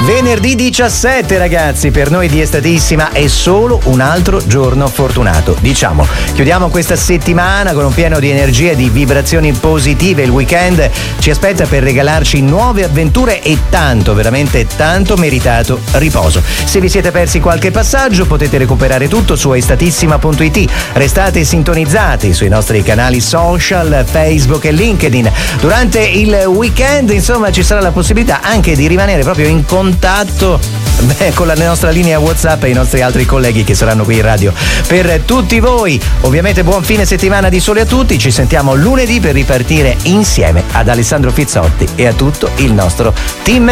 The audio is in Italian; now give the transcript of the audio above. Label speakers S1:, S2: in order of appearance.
S1: Venerdì 17 ragazzi, per noi di Estatissima è solo un altro giorno fortunato. Diciamo, chiudiamo questa settimana con un pieno di energie e di vibrazioni positive. Il weekend ci aspetta per regalarci nuove avventure e tanto, veramente tanto meritato riposo. Se vi siete persi qualche passaggio potete recuperare tutto su estatissima.it. Restate sintonizzati sui nostri canali social, Facebook e LinkedIn. Durante il weekend, insomma, ci sarà la possibilità anche di rimanere proprio in contatto con la nostra linea WhatsApp e i nostri altri colleghi che saranno qui in radio per tutti voi. Ovviamente buon fine settimana di sole a tutti, ci sentiamo lunedì per ripartire insieme ad Alessandro Fizzotti e a tutto il nostro team.